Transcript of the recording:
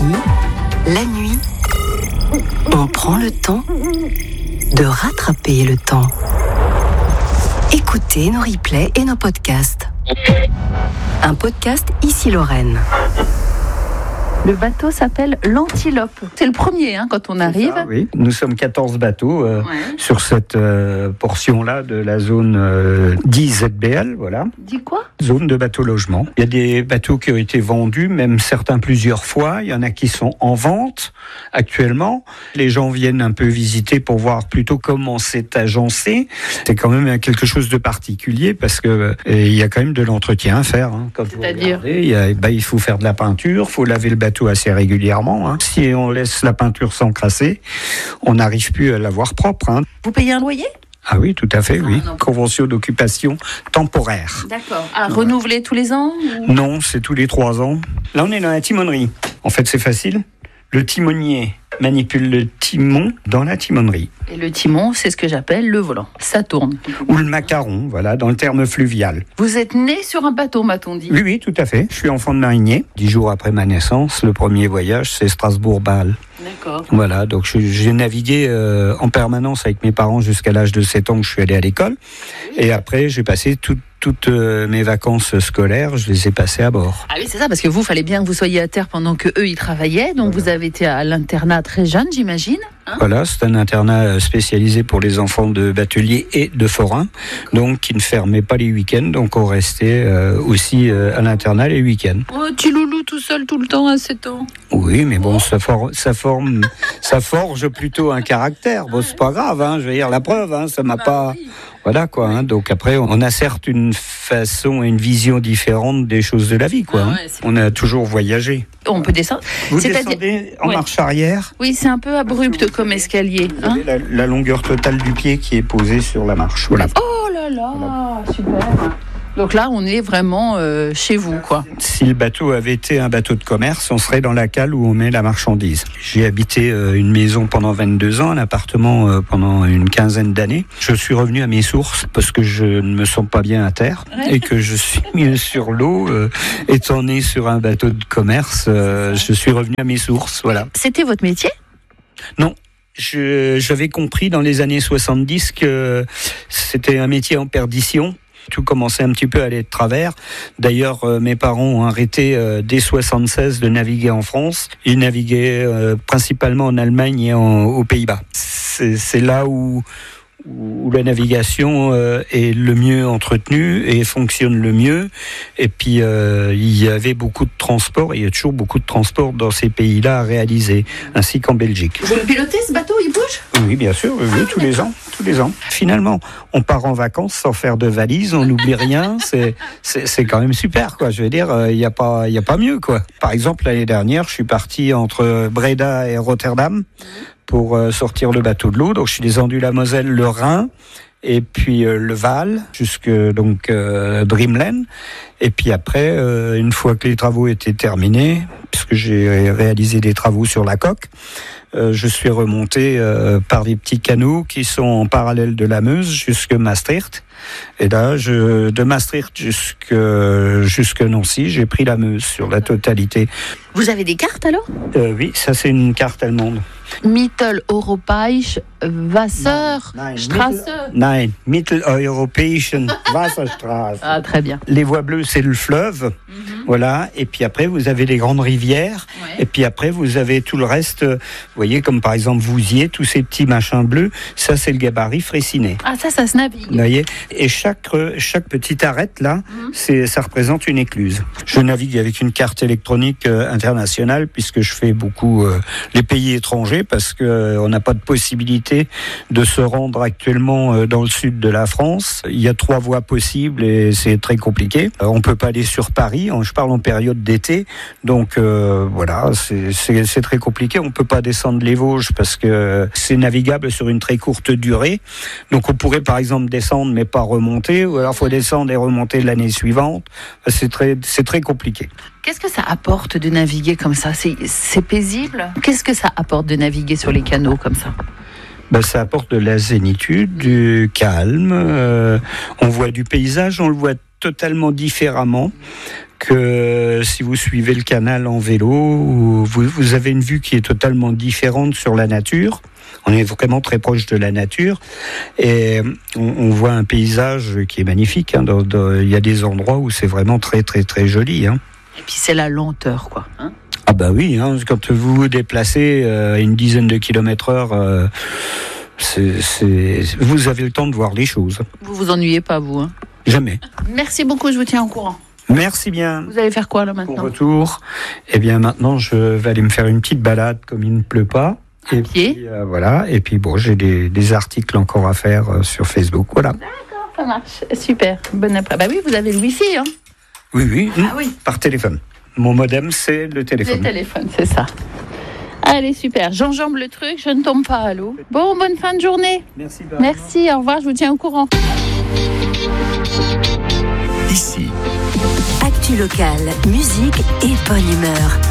la nuit, on prend le temps de rattraper le temps. Écoutez nos replays et nos podcasts. Un podcast Ici Lorraine. Le bateau s'appelle l'Antilope. C'est le premier quand on arrive. Ça, oui. Nous sommes 14 bateaux sur cette portion-là de la zone 10 ZBL. Voilà. Dis quoi ? Zone de bateau-logement. Il y a des bateaux qui ont été vendus, même certains plusieurs fois. Il y en a qui sont en vente actuellement. Les gens viennent un peu visiter pour voir plutôt comment c'est agencé. C'est quand même quelque chose de particulier parce que il y a quand même de l'entretien à faire. Quand c'est-à-dire vous regardez, il faut faire de la peinture, il faut laver le bateau assez régulièrement. Si on laisse la peinture s'encrasser, on n'arrive plus à l'avoir propre. Vous payez un loyer ? Ah oui, tout à fait, oui. Non. Convention d'occupation temporaire. D'accord. Renouvelé tous les ans ou... Non, c'est tous les 3 ans. Là, on est dans la timonerie. En fait, c'est facile. Le timonier manipule le timon dans la timonerie. Et le timon, c'est ce que j'appelle le volant. Ça tourne. Ou le macaron, voilà, dans le terme fluvial. Vous êtes né sur un bateau, m'a-t-on dit ? Oui, tout à fait. Je suis enfant de marinier. 10 jours après ma naissance, le premier voyage, c'est Strasbourg-Bâle. D'accord. Voilà, donc j'ai navigué en permanence avec mes parents jusqu'à l'âge de 7 ans que je suis allé à l'école. Et après, j'ai passé toutes mes vacances scolaires, je les ai passées à bord. Ah oui, c'est ça, parce que vous, fallait bien que vous soyez à terre pendant que eux, ils travaillaient. Donc vous avez été à l'internat très jeune, j'imagine. Voilà, c'est un internat spécialisé pour les enfants de bateliers et de forains, donc qui ne fermait pas les week-ends, donc on restait aussi à l'internat les week-ends. Oh, petit loulou tout seul tout le temps à 7 ans. Oui, mais bon, ça forge plutôt un caractère. Bon, c'est pas grave, je veux dire, la preuve, ça m'a pas... Oui. Voilà quoi. Donc après, on a certes une façon et une vision différente des choses de la vie, quoi. On a toujours voyagé. On peut descendre. Vous descendez en marche arrière. Oui, c'est un peu abrupt comme escalier. Vous avez la longueur totale du pied qui est posée sur la marche. Voilà. Oh là là, super. Donc là, on est vraiment chez vous, quoi. Si le bateau avait été un bateau de commerce, on serait dans la cale où on met la marchandise. J'ai habité une maison pendant 22 ans, un appartement pendant une quinzaine d'années. Je suis revenu à mes sources parce que je ne me sens pas bien à terre et que je suis mieux sur l'eau. Étant né sur un bateau de commerce, je suis revenu à mes sources. Voilà. C'était votre métier ? Non. J'avais compris dans les années 70 que c'était un métier en perdition. Tout commençait un petit peu à aller de travers. D'ailleurs, mes parents ont arrêté dès 76 de naviguer en France. Ils naviguaient principalement en Allemagne et aux Pays-Bas. C'est là où la navigation est le mieux entretenue et fonctionne le mieux. Et puis, il y avait beaucoup de transport, et il y a toujours beaucoup de transport dans ces pays-là à réaliser, ainsi qu'en Belgique. Vous le pilotez, ce bateau, il bouge ? Oui, bien sûr, oui, tous les ans. Finalement, on part en vacances sans faire de valise, on n'oublie rien, c'est quand même super, quoi. Je veux dire, il y a pas mieux, quoi. Par exemple, l'année dernière, je suis parti entre Breda et Rotterdam pour sortir le bateau de l'eau. Donc, je suis descendu la Moselle, le Rhin, et puis le Vaal, jusque Dreamland. Et puis après, une fois que les travaux étaient terminés, puisque j'ai réalisé des travaux sur la coque, je suis remonté par des petits canaux qui sont en parallèle de la Meuse jusque Maastricht. Et là, de Maastricht jusque Nancy, j'ai pris la Meuse sur la totalité. Vous avez des cartes alors ? Oui, ça c'est une carte allemande. Mitteleuropäische Wasserstraße. Nein, Mitteleuropäische Wasserstraße. Ah, très bien. Les voies bleues, c'est le fleuve. Voilà. Et puis après, vous avez les grandes rivières. Ouais. Et puis après, vous avez tout le reste. Vous voyez, comme par exemple Vouziers, tous ces petits machins bleus. Ça, c'est le gabarit Fraissinet. Ah, ça se navigue. Vous voyez. Et chaque petite arête, là, ça représente une écluse. Je navigue avec une carte électronique internationale, puisque je fais beaucoup les pays étrangers, parce qu'on n'a pas de possibilité de se rendre actuellement dans le sud de la France. Il y a 3 voies possibles et c'est très compliqué. On peut pas aller sur Paris, je parle en période d'été, donc voilà, c'est très compliqué. On peut pas descendre les Vosges parce que c'est navigable sur une très courte durée. Donc on pourrait par exemple descendre mais pas remonter, ou alors faut descendre et remonter l'année suivante. C'est très compliqué. Qu'est-ce que ça apporte de naviguer comme ça ? C'est paisible ? Qu'est-ce que ça apporte de naviguer sur les canaux comme ça ? Ça apporte de la zénitude, du calme. On voit du paysage, on le voit totalement différemment que si vous suivez le canal en vélo, vous avez une vue qui est totalement différente sur la nature. On est vraiment très proche de la nature et on voit un paysage qui est magnifique. Hein. Il y a des endroits où c'est vraiment très très très joli. Hein. Et puis c'est la lenteur, quoi. Hein, ah bah oui, hein, quand vous vous déplacez à une dizaine de km/h, vous avez le temps de voir les choses. Vous vous ennuyez pas, vous, hein? Jamais. Merci beaucoup, je vous tiens au courant. Merci bien. Vous allez faire quoi là maintenant? Pour retour, eh bien maintenant je vais aller me faire une petite balade comme il ne pleut pas. À pied. Puis, voilà. Et puis bon, j'ai des articles encore à faire sur Facebook. Voilà. D'accord, ça marche. Super. Bonne après. Bah oui, vous avez le Wi-Fi, hein? Oui. Ah oui. Par téléphone. Mon modem, c'est le téléphone. Le téléphone, c'est ça. Allez, super. J'enjambe le truc, je ne tombe pas à l'eau. Bon, bonne fin de journée. Merci. Merci, au revoir, je vous tiens au courant. Ici. Actu locale, musique et bonne humeur.